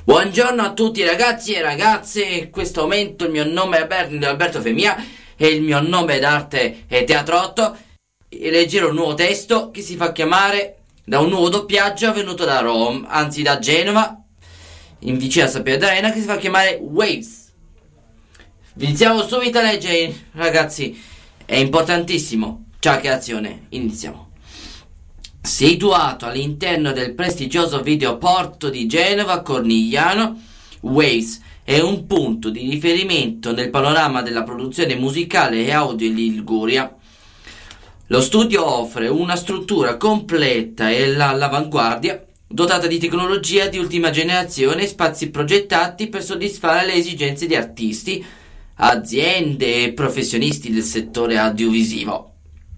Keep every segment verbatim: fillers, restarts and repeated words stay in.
Buongiorno a tutti ragazzi e ragazze, in questo momento il mio nome è Alberto, Alberto Femia e il mio nome d'arte è Teatrotto e leggerò un nuovo testo che si fa chiamare da un nuovo doppiaggio venuto da Roma, anzi da Genova, in vicino a San Pietro d'Arena, che si fa chiamare Waves. Iniziamo subito a leggere ragazzi, è importantissimo. Ciao, che azione, iniziamo. Situato all'interno del prestigioso videoporto di Genova Cornigliano, Waves è un punto di riferimento nel panorama della produzione musicale e audio in Liguria. Lo studio offre una struttura completa e all'avanguardia, dotata di tecnologia di ultima generazione e spazi progettati per soddisfare le esigenze di artisti, aziende e professionisti del settore audiovisivo.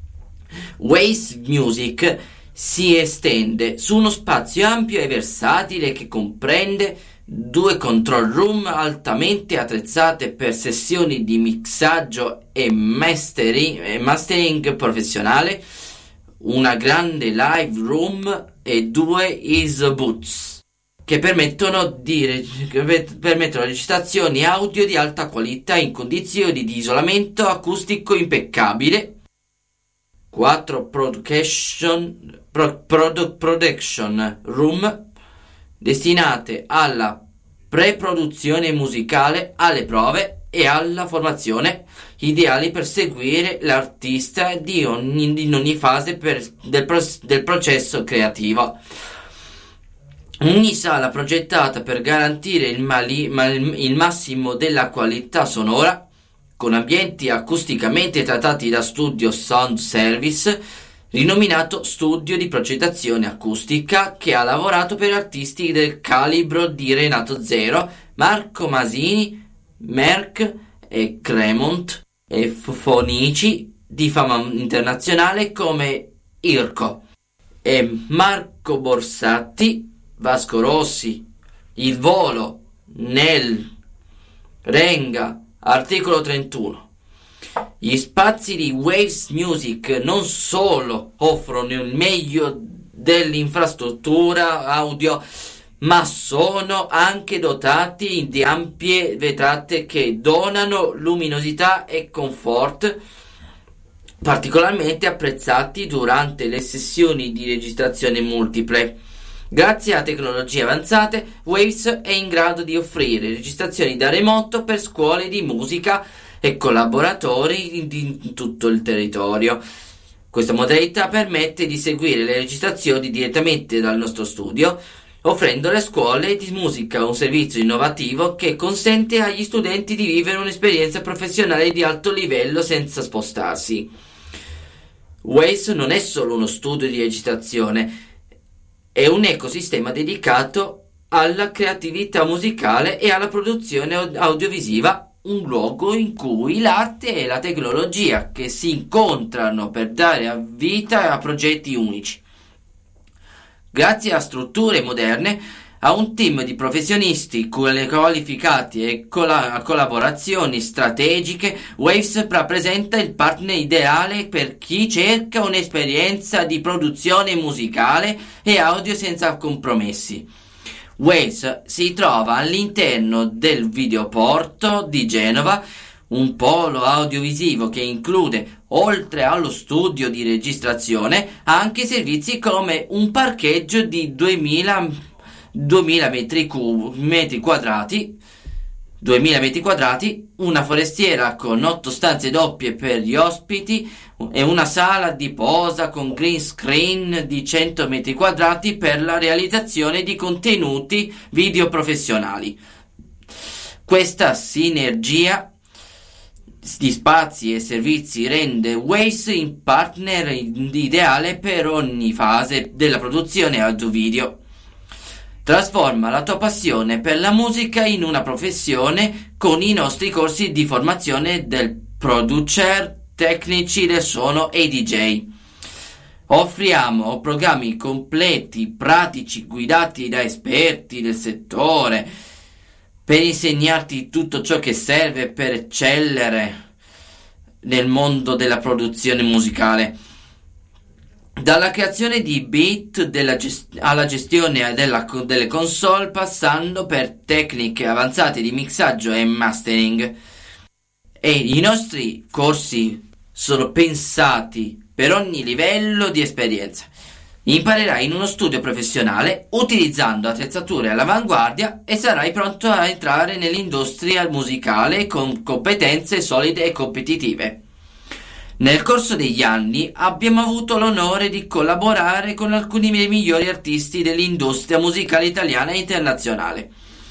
Waves Music si estende su uno spazio ampio e versatile che comprende due control room altamente attrezzate per sessioni di mixaggio e mastering, e mastering professionale, una grande live room e due ease booths che permettono di che permettono registrazioni audio di alta qualità in condizioni di isolamento acustico impeccabile. quattro production, pro, produ, production room destinate alla pre-produzione musicale, alle prove e alla formazione, ideali per seguire l'artista di ogni, in ogni fase per, del, del processo creativo. Ogni sala progettata per garantire il, mali, mal, il massimo della qualità sonora, con ambienti acusticamente trattati da Studio Sound Service, rinominato studio di progettazione acustica, che ha lavorato per artisti del calibro di Renato Zero, Marco Masini, Merck e Cremont, e fonici di fama internazionale come Irko e Marco Borsatti, Vasco Rossi, Il Volo, Nel, Renga, Articolo trentuno. Gli spazi di Waves Music non solo offrono il meglio dell'infrastruttura audio, ma sono anche dotati di ampie vetrate che donano luminosità e comfort, particolarmente apprezzati durante le sessioni di registrazione multiple. Grazie a tecnologie avanzate, Waves è in grado di offrire registrazioni da remoto per scuole di musica e collaboratori in tutto il territorio. Questa modalità permette di seguire le registrazioni direttamente dal nostro studio, offrendo alle scuole di musica un servizio innovativo che consente agli studenti di vivere un'esperienza professionale di alto livello senza spostarsi. Waves non è solo uno studio di registrazione, è un ecosistema dedicato alla creatività musicale e alla produzione audiovisiva, un luogo in cui l'arte e la tecnologia che si incontrano per dare vita a progetti unici. Grazie a strutture moderne, a un team di professionisti qualificati e colla- collaborazioni strategiche, Waves rappresenta il partner ideale per chi cerca un'esperienza di produzione musicale e audio senza compromessi. Waves si trova all'interno del videoporto di Genova, un polo audiovisivo che include, oltre allo studio di registrazione, anche servizi come un parcheggio di duemila metri, cu- metri quadrati, duemila metri quadrati, una forestiera con otto stanze doppie per gli ospiti e una sala di posa con green screen di cento metri quadrati per la realizzazione di contenuti video professionali. Questa sinergia di spazi e servizi rende Waves il partner ideale per ogni fase della produzione audio-video. Trasforma la tua passione per la musica in una professione con i nostri corsi di formazione del producer, tecnici del suono e D J. Offriamo programmi completi, pratici, guidati da esperti del settore per insegnarti tutto ciò che serve per eccellere nel mondo della produzione musicale. Dalla creazione di beat della gest- alla gestione della, delle console, passando per tecniche avanzate di mixaggio e mastering. E i nostri corsi sono pensati per ogni livello di esperienza. Imparerai in uno studio professionale utilizzando attrezzature all'avanguardia e sarai pronto a entrare nell'industria musicale con competenze solide e competitive. Nel corso degli anni abbiamo avuto l'onore di collaborare con alcuni dei migliori artisti dell'industria musicale italiana e internazionale.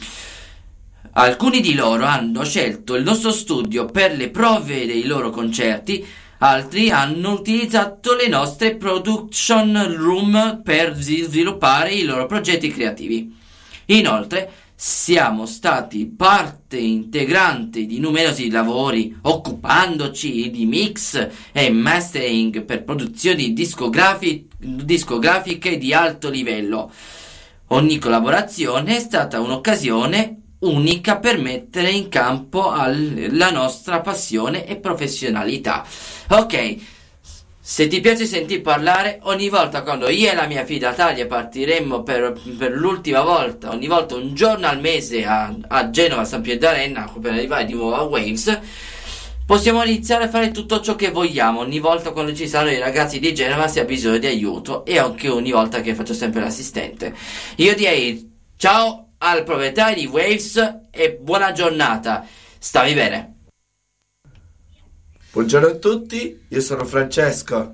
Alcuni di loro hanno scelto il nostro studio per le prove dei loro concerti, altri hanno utilizzato le nostre production room per sviluppare i loro progetti creativi. Inoltre, siamo stati parte integrante di numerosi lavori, occupandoci di mix e mastering per produzioni discografi- discografiche di alto livello. Ogni collaborazione è stata un'occasione unica per mettere in campo al- la nostra passione e professionalità. Ok, se ti piace sentir parlare, ogni volta quando io e la mia fidataria partiremmo per, per l'ultima volta, ogni volta un giorno al mese a, a Genova, San Pietro d'Arena, per arrivare di nuovo a Waves, possiamo iniziare a fare tutto ciò che vogliamo. Ogni volta quando ci saranno i ragazzi di Genova si ha bisogno di aiuto, e anche ogni volta che faccio sempre l'assistente. Io direi ciao al proprietario di Waves e buona giornata. Stavi bene? Buongiorno a tutti, io sono Francesco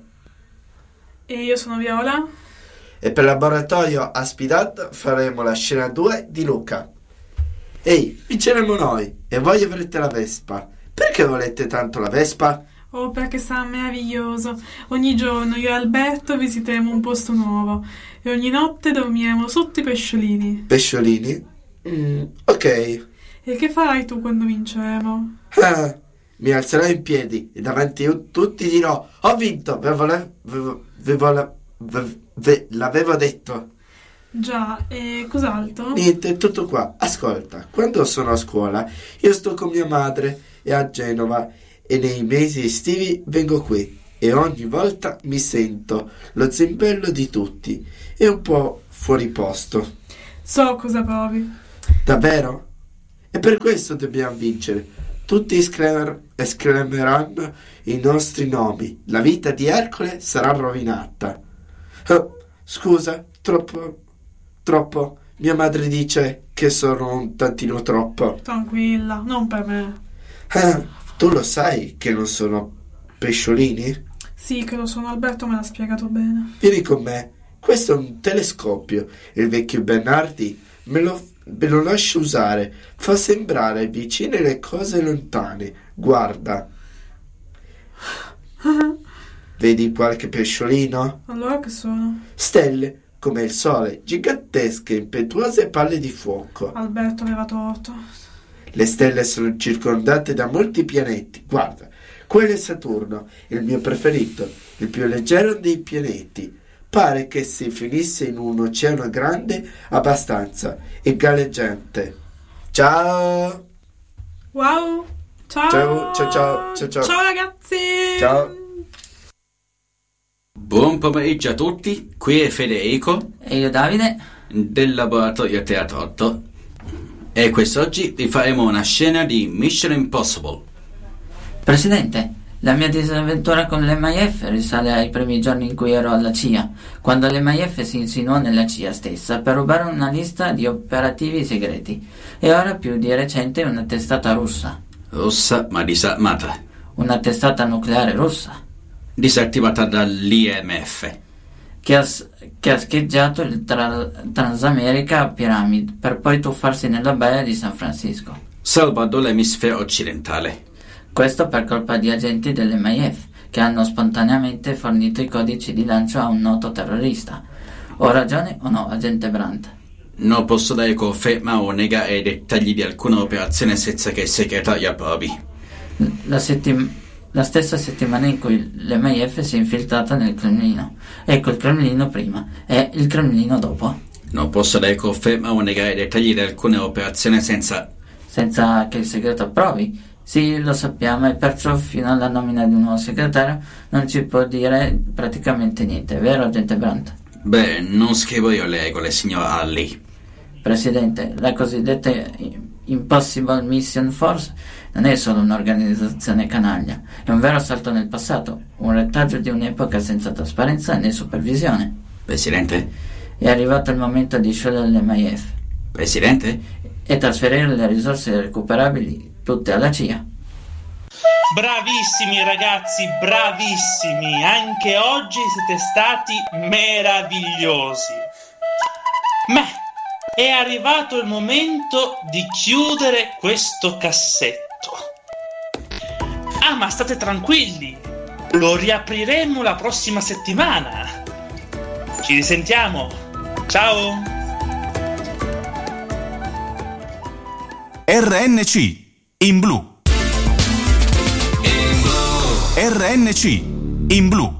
E io sono Viola. e per Laboratorio Aspidat faremo la scena due di Luca. Ehi, vinceremo noi e voi avrete la Vespa. Perché volete tanto la Vespa? Oh, perché sarà meraviglioso. Ogni giorno io e Alberto visiteremo un posto nuovo e ogni notte dormiremo sotto i pesciolini. Pesciolini? Mm, ok. E che farai tu quando vinceremo? Ah, mi alzerò in piedi e davanti a tutti dirò: ho vinto, ve vole- ve- ve vole- ve- ve- l'avevo detto. Già, e cos'altro? Niente, tutto qua. Ascolta, quando sono a scuola io sto con mia madre e a Genova, e nei mesi estivi vengo qui e ogni volta mi sento lo zimbello di tutti e un po' fuori posto. So cosa provi. Davvero? E per questo dobbiamo vincere. Tutti esclamer- esclameranno i nostri nomi. La vita di Ercole sarà rovinata. Oh, scusa, troppo, troppo. Mia madre dice che sono un tantino troppo. Tranquilla, non per me. Ah, tu lo sai che non sono pesciolini? Sì, che lo sono, Alberto me l'ha spiegato bene. Vieni con me. Questo è un telescopio. Il vecchio Bernardi me lo, me lo lascia usare. Fa sembrare vicine le cose lontane. Guarda. Vedi qualche pesciolino? Allora che sono? Stelle, come il sole, gigantesche, impetuose palle di fuoco. Alberto aveva torto. Le stelle sono circondate da molti pianeti. Guarda, quello è Saturno, il mio preferito, il più leggero dei pianeti. Pare che si finisse in un oceano grande abbastanza e galleggiante. Ciao! Wow! Ciao! Ciao, ciao, ciao, ciao, ciao. Ciao ragazzi! Ciao! Buon pomeriggio a tutti, qui è Federico E io Davide? del Laboratorio Teatro otto e quest'oggi vi faremo una scena di Mission Impossible. Presidente, la mia disavventura con l'M I F risale ai primi giorni in cui ero alla C I A, quando l'M I F si insinuò nella C I A stessa per rubare una lista di operativi segreti, e ora più di recente una testata russa, Rossa ma disarmata, una testata nucleare russa, disattivata dall'I M F. che ha, s- che ha scheggiato il tra- Transamerica Pyramid per poi tuffarsi nella baia di San Francisco. salvando l'emisfero occidentale. Questo per colpa di agenti dell'M I F che hanno spontaneamente fornito i codici di lancio a un noto terrorista. Ho ragione o no, agente Brandt? Non posso dare conferma o negare i dettagli di alcuna operazione senza che il segretario approvi. La, settim- la stessa settimana in cui l'M I F si è infiltrata nel Cremlino. Ecco il Cremlino prima e il Cremlino dopo, Non posso dare conferma o negare i dettagli di alcuna operazione senza... senza che il segreto approvi. Sì, lo sappiamo, e perciò fino alla nomina di un nuovo segretario non ci può dire praticamente niente, vero, agente Brandt? Beh, non scrivo io le regole, signor Harley. Presidente, la cosiddetta Impossible Mission Force non è solo un'organizzazione canaglia, è un vero salto nel passato, un retaggio di un'epoca senza trasparenza né supervisione. Presidente? È arrivato il momento di sciogliere l'M I F. Presidente? E trasferire le risorse recuperabili tutte alla C I A. Bravissimi ragazzi, bravissimi, anche oggi siete stati meravigliosi. Ma è arrivato il momento di chiudere questo cassetto. Ah, ma state tranquilli, lo riapriremo la prossima settimana. Ci risentiamo, ciao. R N C in blu. R N C in blu.